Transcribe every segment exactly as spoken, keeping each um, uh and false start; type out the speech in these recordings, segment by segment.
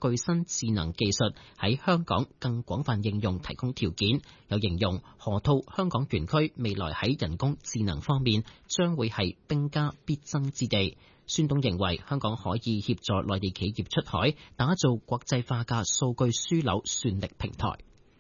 具新智能技術喺香港更廣泛應用提供條件。有形容河套香港園區未來喺人工智能方面將會係兵家必爭之地。孫東認為香港可以協助內地企業出海，打造國際化嘅數據樞紐算力平台。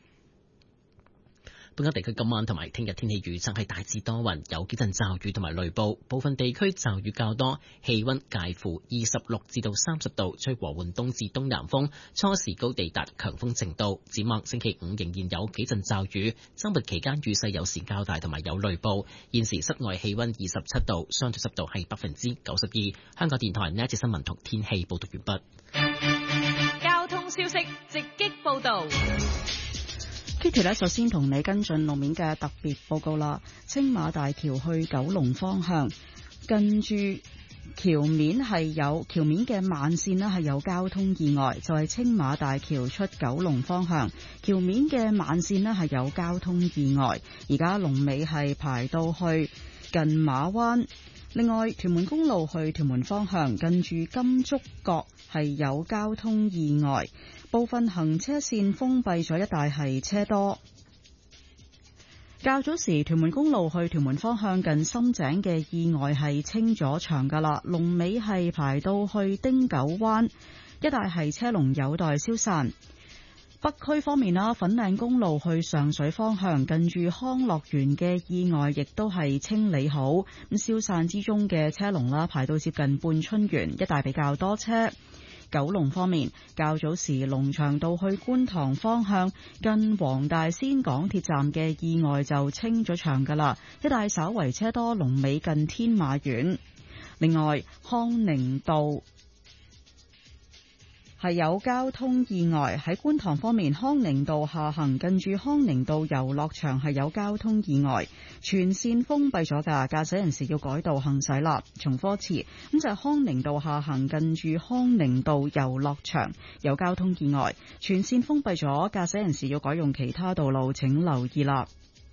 本港地區今晚同埋聽日天氣預測係大致多雲，有幾陣驟雨同埋雷暴，部分地區驟雨較多，氣溫介乎二十六至到三十度，吹和緩東至東南風，初時高地達強風程度。展望星期五仍然有幾陣驟雨，周末期間雨勢有時較大同埋有雷暴。現時室外氣溫二十七度，相對濕度係百分之九十二。香港電台呢一節新聞同天氣報道完畢。 交通消息直擊報道。 Kitty 咧，首先同你跟進路面嘅特別報告啦。青馬大橋去九龍方向，近住橋面係有橋面嘅慢線呢係有交通意外，就係、是、青馬大橋出九龍方向，橋面嘅慢線呢係有交通意外，而家龍尾係排到去近馬灣。另外，屯門公路去屯門方向，近住金竹角係有交通意外，部分行車線封閉咗，一帶係車多。較早時，屯門公路去屯門方向近深井嘅意外係清咗場㗎啦，龍尾係排到去汀九灣，一帶係車龍有待消散。北區方面啦，粉嶺公路去上水方向，近住康樂園嘅意外亦都係清理好，咁消散之中嘅車龍啦，排到接近半春園，一帶比較多車。九龍方面，較早時龍翔道去觀塘方向，近黃大仙港鐵站嘅意外就清咗場㗎啦，一帶稍為車多，龍尾近天馬苑。另外，康寧道係有交通意外，喺觀塘方面，康寧道下行近住康寧道遊樂場係有交通意外，全線封閉咗㗎，駕駛人士要改道行駛啦。重複一次，咁就係康寧道下行近住康寧道遊樂場有交通意外，全線封閉咗，駕駛人士要改用其他道路，請留意啦。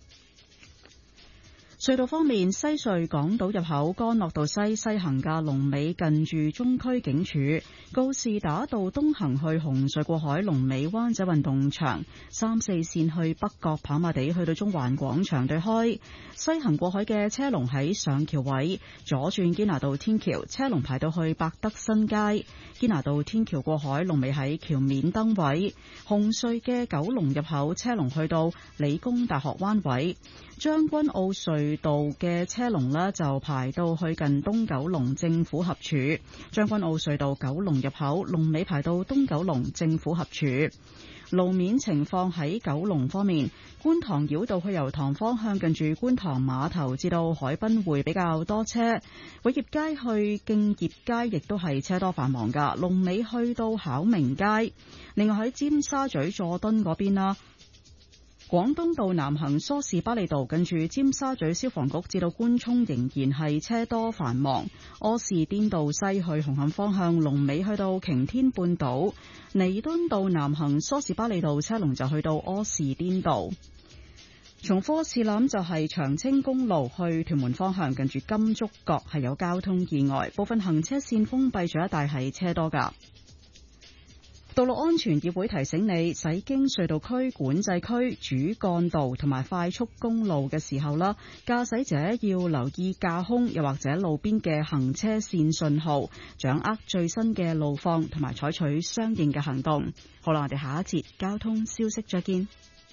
隧道方面，西隧港島入口干諾道西西行嘅龍尾近住中區警署，告士打道東行去紅隧過海龍尾灣仔運動場，三四線去北角跑馬地去到中環廣場對開，西行過海嘅車龍喺上橋位，左轉堅拿道天橋車龍排到去百德新街，堅拿道天橋過海龍尾喺橋面燈位，紅隧嘅九龍入口車龍去到理工大學灣位，將軍澳隧道嘅車龍呢就排到去近東九龍政府合署，將軍澳隧道九龍入口龍尾排到東九龍政府合署。路面情況喺九龍方面，觀塘繞道去油塘方向近住觀塘碼頭至到海濱會比較多車，偉業街去敬業街亦都係車多繁忙噶，龍尾去到巧明街。另外喺尖沙咀佐敦嗰邊啦，廣東道南行梳士巴利道近住尖沙咀消防局至到官涌仍然係車多繁忙，柯士甸道西去紅磡方向龍尾去到擎天半島，彌敦道南行梳士巴利道車龍就去到柯士甸道。重複一次啦，就係長青公路去屯門方向近住金竹角係有交通意外，部分行車線封閉咗，一帶係車多噶。道路安全協會提醒你，駛經隧道區、管制區、主幹道同埋快速公路嘅時候啦，駕駛者要留意架空又或者路邊嘅行車線信號，掌握最新嘅路況同埋採取相應嘅行動。好啦，我哋下一節交通消息再見。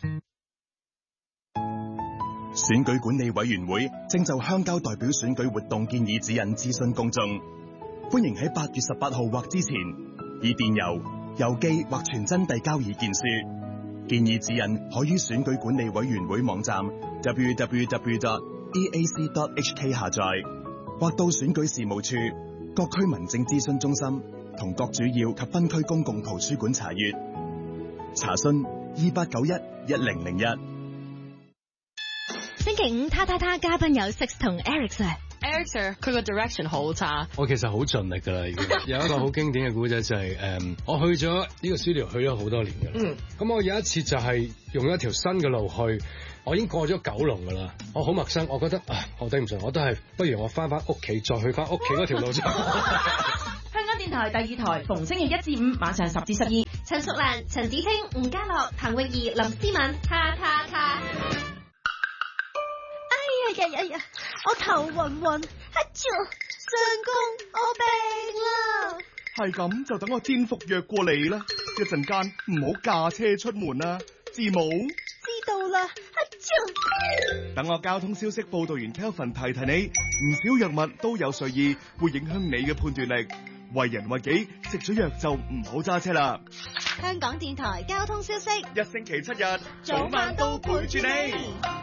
選舉管理委員會正就鄉郊代表選舉活動建議指引諮詢公眾，歡迎喺八月十八號或之前以電郵、郵寄或傳真遞交意見書。建議指引可於選舉管理委員會網站 double-u double-u double-u dot e a c dot h k 下載，或到選舉事務處、各區民政諮詢中心同各主要及分區公共圖書館查閱。查詢二八九一一零零一。 星期五，他他他嘉賓有 Six 同 Eric Sir。Eric Sir 佢個 direction 好差， 我其實好盡力噶啦，已經有一個好經典嘅故仔就係、是、誒、um, 我去咗呢個 studio 去咗好多年噶啦，咁、嗯、我有一次就係用一條新嘅路去，我已經過咗九龍噶啦，我好陌生，我覺得啊我頂唔順，我都係不如我翻翻屋企再去翻屋企嗰條路。 香港電台第二台逢星期一至五晚上十至十二。 陳淑蘭、陳子清、吳家樂、彭詠儀、林思敏，咔咔咔。 哎呀呀呀！我頭暈暈，一朝相公，我病啦。 係咁就等我煎服藥過嚟啦，一陣間唔好駕車出門啊，知冇？ 知道啦，一朝。 等我交通消息報道員 Kelvin 提提你，唔少藥物都有睡意，會影響你嘅判斷力。為人為己，食咗藥就唔好揸車啦。 香港電台交通消息， 一星期七日， 早晚都陪住你。